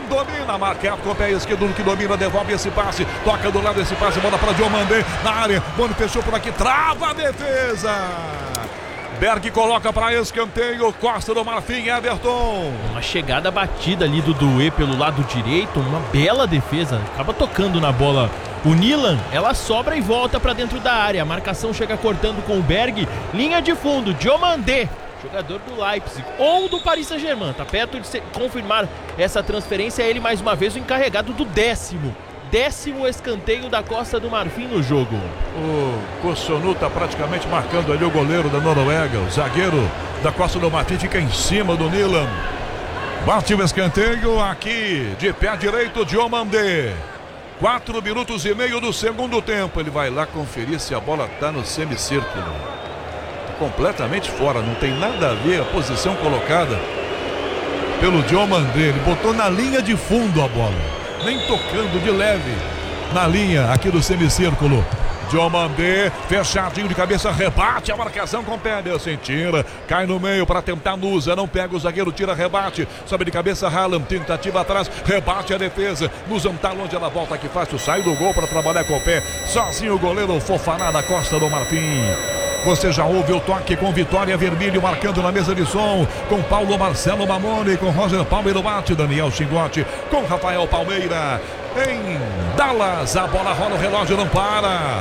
domina, marca com o pé esquerdo que domina, devolve esse passe, toca do lado esse passe, bola para Diomandé na área, Boni fechou por aqui, trava a defesa. Berg coloca para escanteio, Costa do Marfim, Everton. Uma chegada batida ali do Doué pelo lado direito, uma bela defesa, acaba tocando na bola. O Nilan, ela sobra e volta para dentro da área, a marcação chega cortando com o Berg, linha de fundo, Diomandé, jogador do Leipzig ou do Paris Saint-Germain, tá perto de confirmar essa transferência, ele mais uma vez o encarregado do décimo escanteio da Costa do Marfim no jogo. O Kossonu tá praticamente marcando ali o goleiro da Noruega, o zagueiro da Costa do Marfim fica em cima do Nilan. Bate o escanteio aqui de pé direito, Diomandé. 4 minutos e meio do segundo tempo, ele vai lá conferir se a bola tá no semicírculo. Completamente fora, não tem nada a ver a posição colocada pelo Diomandé, ele botou na linha de fundo a bola. Nem tocando de leve na linha aqui do semicírculo. Diomandé, fechadinho de cabeça, rebate a marcação com Pedersen, tira, cai no meio para tentar Nusa, não pega o zagueiro, tira, rebate, sobe de cabeça Haaland, tentativa atrás, rebate a defesa, Nusa tá longe, ela volta aqui fácil, sai do gol para trabalhar com o pé, sozinho o goleiro Fofaná da Costa do Marfim. Você já ouve o toque com Vitória Vermelho marcando na mesa de som, com Paulo Marcelo Mamone, com Roger Palmeiro bate, Daniel Chingotti, com Rafael Palmeira. Em Dallas, a bola rola, o relógio não para.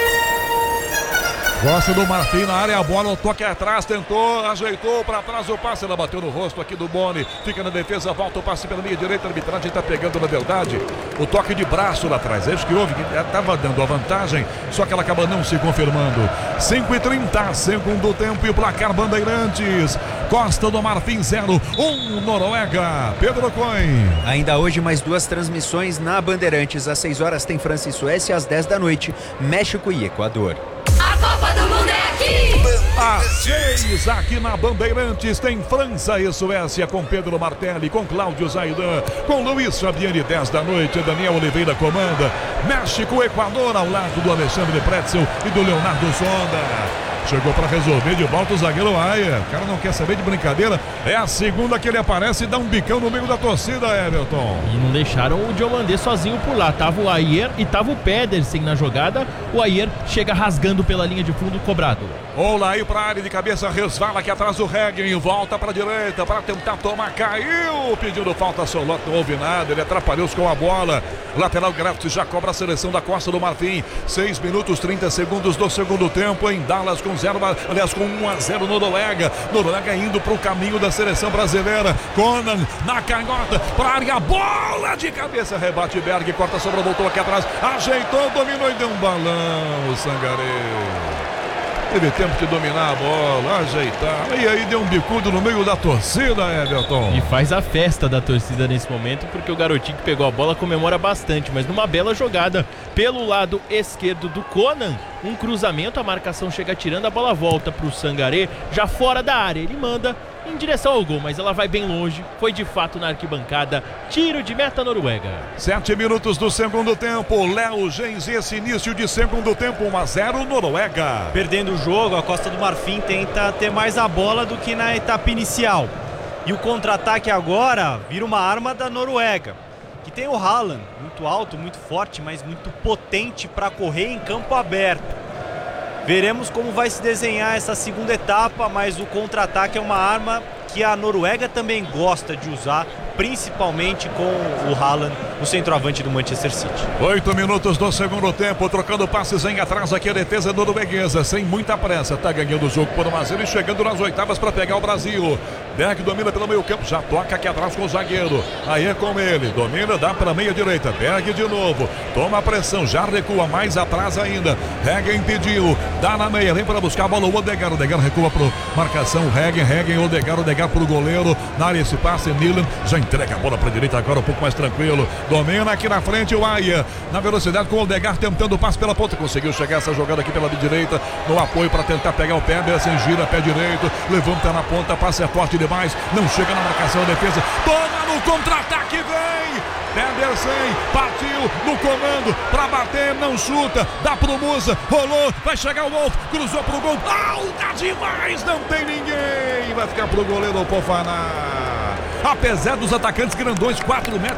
Costa do Marfim na área, a bola, o toque atrás, tentou, ajeitou para trás o passe, ela bateu no rosto aqui do Boni, fica na defesa, volta o passe pela linha direita, a arbitragem está pegando na verdade o toque de braço lá atrás, é isso que houve, que estava dando a vantagem, só que ela acaba não se confirmando. 5:30, segundo tempo e o placar Bandeirantes, Costa do Marfim 0, 1 Noruega. Pedro Coin. Ainda hoje mais 2 transmissões na Bandeirantes, às 6 horas tem França e Suécia, às 10 da noite México e Equador. A Copa do Mundo é aqui! Às 6 aqui na Bandeirantes tem França e Suécia com Pedro Martelli, com Cláudio Zaidan, com Luiz Fabiani, 10 da noite, Daniel Oliveira comanda. México, Equador ao lado do Alexandre Pretzel e do Leonardo Sonda. Chegou para resolver de volta o zagueiro Aia. O cara não quer saber de brincadeira. É a segunda que ele aparece e dá um bicão no meio da torcida, Everton. E não deixaram o Diomandé sozinho por lá. Tava o Ayer e tava o Pedersen na jogada. O Ayer chega rasgando pela linha de fundo, cobrado. Olaí para a área de cabeça, resvala aqui atrás do Reggen, volta para a direita para tentar tomar, caiu, pedindo falta, Solot, não houve nada, ele atrapalhou-se com a bola. Lateral Graft já cobra a seleção da Costa do Marfim. 6 minutos 30 segundos do segundo tempo em Dallas com 1-0 Noruega. Noruega indo para o caminho da seleção brasileira. Conan na canhota para a área, bola de cabeça, rebate Berg, corta a sobra, voltou aqui atrás, ajeitou, dominou e deu um balão, o Sangaré. Teve tempo de dominar a bola, ajeitar. E aí deu um bicudo no meio da torcida, Everton. E faz a festa da torcida nesse momento, porque o garotinho que pegou a bola comemora bastante. Mas numa bela jogada pelo lado esquerdo do Conan, um cruzamento, a marcação chega tirando, a bola volta pro Sangaré, já fora da área. Ele manda em direção ao gol, mas ela vai bem longe. Foi de fato na arquibancada. Tiro de meta Noruega. 7 minutos do segundo tempo. Léo Gens, esse início de segundo tempo, 1-0 Noruega. Perdendo o jogo, a Costa do Marfim tenta ter mais a bola do que na etapa inicial. E o contra-ataque agora vira uma arma da Noruega, que tem o Haaland, muito alto, muito forte, mas muito potente para correr em campo aberto. Veremos como vai se desenhar essa segunda etapa, mas o contra-ataque é uma arma que a Noruega também gosta de usar, principalmente com o Haaland, o centroavante do Manchester City. 8 minutos do segundo tempo, trocando passes em atrás aqui a defesa norueguesa, sem muita pressa, tá ganhando o jogo por 1-0 e chegando nas oitavas para pegar o Brasil. Berg domina pelo meio campo, já toca aqui atrás com o zagueiro, aí é com ele, domina, dá para meia direita, Berg de novo, toma a pressão, já recua mais atrás ainda, Reggen pediu, dá na meia, vem para buscar a bola, o Odegaard recua para marcação, Reggen, Odegaard para o goleiro, na área esse passe, Nilan já entrega a bola para a direita agora um pouco mais tranquilo, domina aqui na frente o Aia, na velocidade com o Odegaard tentando o passe pela ponta, conseguiu chegar essa jogada aqui pela direita, no apoio para tentar pegar o pé, Pedersen gira pé direito, levanta na ponta, passe é forte demais, não chega na marcação, a defesa, toma no contra-ataque, vem! Pedersen partiu no comando para bater, não chuta, dá pro Musa, rolou, vai chegar o Wolf, cruzou pro gol, alta demais, não tem ninguém, vai ficar pro goleiro Fofaná. Apesar dos atacantes grandões, 4 metros